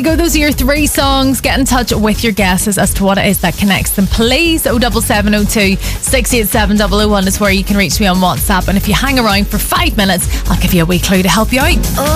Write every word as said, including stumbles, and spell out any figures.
you go. Those are your three songs. Get in touch with your guesses as to what it is that connects them, please. oh seven seven oh two, six eight seven, double oh one is where you can reach me on WhatsApp. And if you hang around for five minutes, I'll give you a wee clue to help you out.